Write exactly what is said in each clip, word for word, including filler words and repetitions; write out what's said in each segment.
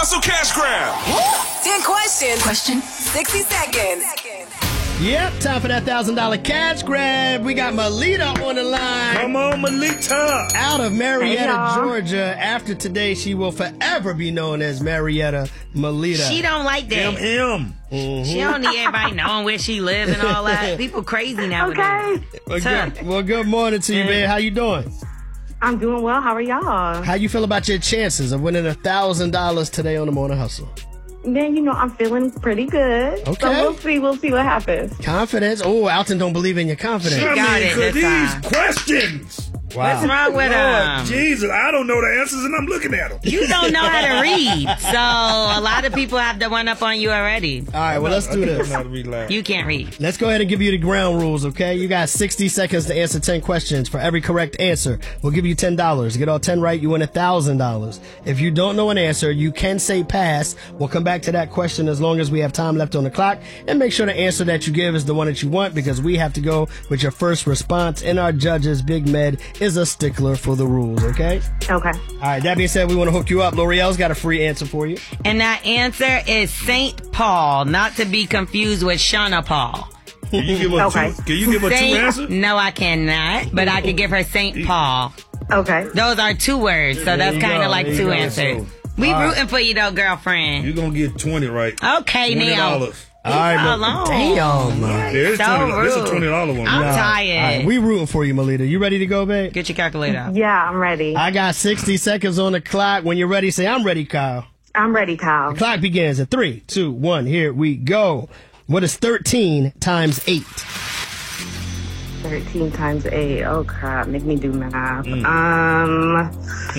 Hustle Cash Grab. ten questions. Question. sixty seconds. Yep, time for that one thousand dollars cash grab. We got Melita on the line. Come on, Melita. Out of Marietta, Hey, Georgia. After today, she will forever be known as Marietta Melita. She don't like that. M M. Mm-hmm. She don't need everybody knowing where she lives and all that. People crazy nowadays. Okay. Well, Tough. good, well, good morning to you, man. How you doing? I'm doing well. How are y'all? How you feel about your chances of winning one thousand dollars today on the Morning Hustle? Man, you know, I'm feeling pretty good. Okay. So we'll see. We'll see what happens. Confidence? Oh, Alton don't believe in your confidence. She I got mean, it 'cause this these time. questions. What's wrong with Lord him? Jesus, I don't know the answers and I'm looking at them. You don't know how to read. So a lot of people have the one up on you already. All right, well, let's do this. You can't read. Let's go ahead and give you the ground rules, okay? You got sixty seconds to answer ten questions. For every correct answer, we'll give you ten dollars. Get all ten right, you win one thousand dollars. If you don't know an answer, you can say pass. We'll come back to that question as long as we have time left on the clock. And make sure the answer that you give is the one that you want, because we have to go with your first response. And our judges, Big Med, is a stickler for the rules, okay? Okay. All right, that being said, we want to hook you up. L'Oreal's got a free answer for you. And that answer is Saint Paul, not to be confused with Shauna Paul. Can you give her Okay. two? Can you give her two Saint, answers? no, I cannot, but I could give her Saint Paul. Okay. Those are two words, so There that's you kind go, of like there you two go. answers. We All right. rooting for you though, girlfriend. You're going to get twenty right. Okay, twenty now. dollars. All right, How but long? damn. Yeah, it's So twenty dollars. This is a rude. twenty dollars one. I'm All tired. right, we rooting for you, Melita. You ready to go, babe? Get your calculator out. Yeah, I'm ready. I got sixty seconds on the clock. When you're ready, say, I'm ready, Kyle. I'm ready, Kyle. The clock begins at three, two, one. Here we go. What is thirteen times eight? thirteen times eight. Oh, crap. Make me do math. Um,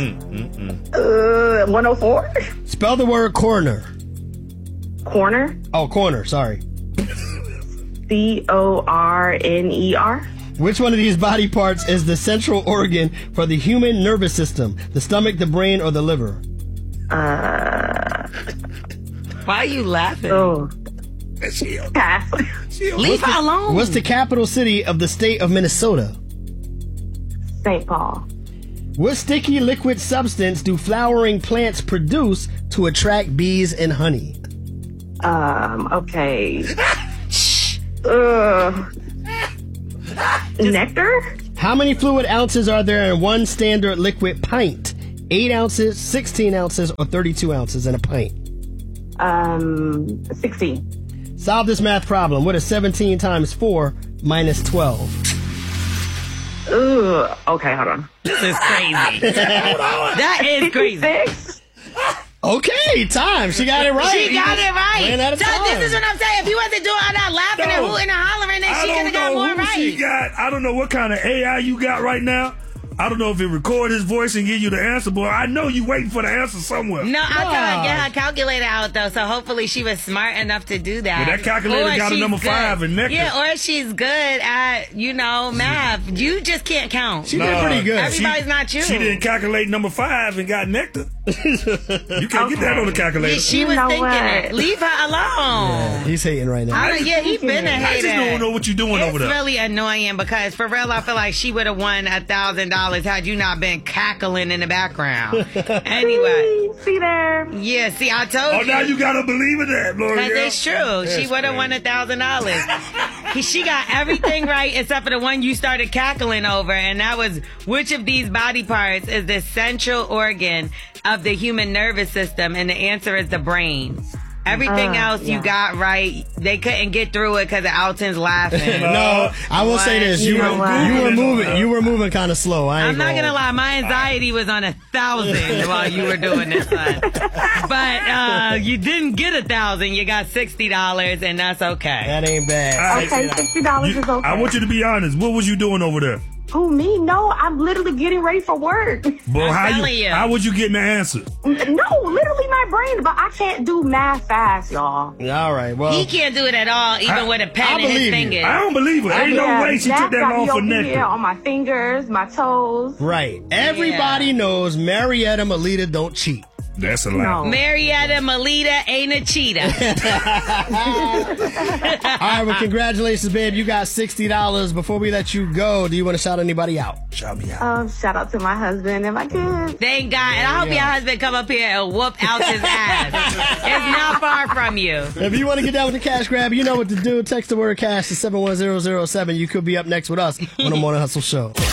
uh, one oh four? Spell the word corner. Corner? Oh, corner, sorry. C O R N E R? Which one of these body parts is the central organ for the human nervous system? The stomach, the brain, or the liver? Uh, Why are you laughing? oh, She- pass. she- Leave her alone. What's the capital city of the state of Minnesota? Saint Paul. What sticky liquid substance do flowering plants produce to attract bees and honey? Um, okay. uh, nectar? How many fluid ounces are there in one standard liquid pint? Eight ounces, sixteen ounces, or thirty-two ounces in a pint? Um, sixteen. Solve this math problem. What is seventeen times four minus twelve? Ooh, okay, hold on. This is crazy. That is crazy. Six? Okay, time. She got it right. She got it right. Ran out of So time. this is what I'm saying. If you wasn't doing all that laughing and No. hooting and hollering, then I she could don't have got know more who right. she got. I don't know what kind of A I you got right now. I don't know if it record his voice and give you the answer, but I know you waiting for the answer somewhere. No, I told her Wow. get her calculator out though, so hopefully she was smart enough to do that. Well, that calculator Or got a she's number good. five in nectar. Yeah, or she's good at, you know, math. You just can't count. She did pretty good. Everybody's not you. She didn't calculate number five and got nectar. You can't get that on the calculator. Yeah, she You was know thinking what? it. Leave her alone. He's hating right now. I don't, yeah, he been a I hater. just don't know what you're doing It's over there. really annoying because for real, I feel like she would have won a thousand dollars had you not been cackling in the background. Anyway, See there? yeah. See, I told Oh, you. now you gotta believe in that, Because L'Oreal. it's true. She would have won a thousand dollars. She got everything right except for the one you started cackling over, and that was which of these body parts is the central organ of the human nervous system, and the answer is the brain. Everything Uh, else you yeah. got right. They couldn't get through it because Alton's laughing. No, I will say this: you You know were what? you were moving you were moving kind of slow. I ain't I'm not gonna lie, my anxiety was on a thousand while you were doing this one. But uh, you didn't get a thousand, you got sixty dollars, and that's okay. That ain't bad. All right. Okay, sixty dollars You- is okay. I want you to be honest. What was you doing over there? Who, me? No, I'm literally getting ready for work. Well, I'm how telling you, you. how was you getting the answer? No, literally my brain, but I can't do math fast, y'all. All right. Well, He can't do it at all, even I- with a pen I in his believe you. fingers. I don't believe it. Ain't Yeah, no way she that's took that got long me for over here nectar. on my fingers, my toes. right. Everybody Yeah. knows Marietta Melita don't cheat. That's a lie. No. Marietta Melita ain't a cheetah. All right. Well, congratulations, babe. You got sixty dollars. Before we let you go, do you want to shout anybody out? Shout me out. Um, shout out to my husband and my kids. Thank God. And I hope your husband come up here and whoop out his ass. is not far from you. If you want to get down with the cash grab, you know what to do. Text the word cash to seven one zero zero seven. You could be up next with us on the Morning Hustle Show.